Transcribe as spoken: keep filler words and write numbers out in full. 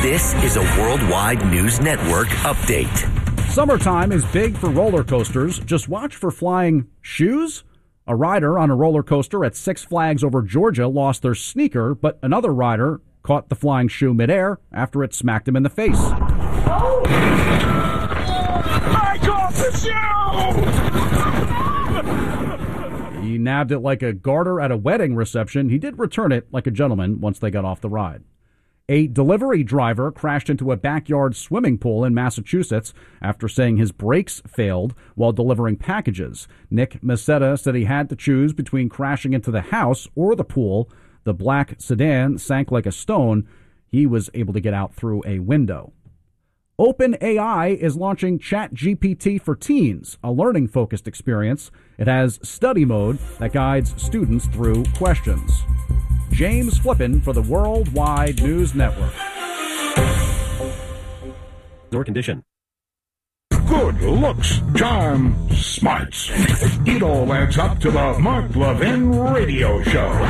This is a Worldwide News Network update. Summertime is big for roller coasters. Just watch for flying shoes. A rider on a roller coaster at Six Flags over Georgia lost their sneaker, but another rider caught the flying shoe midair after it smacked him in the face. Oh! I caught the shoe! He nabbed it like a garter at a wedding reception. He did return it like a gentleman once they got off the ride. A delivery driver crashed into a backyard swimming pool in Massachusetts after saying his brakes failed while delivering packages. Nick Macetta said he had to choose between crashing into the house or the pool. The black sedan sank like a stone. He was able to get out through a window. OpenAI is launching ChatGPT for Teens, a learning-focused experience. It has study mode that guides students through questions. James Flippin for the Worldwide News Network. Your condition. Good looks, charm, smarts. It all adds up to the Mark Levin Radio Show.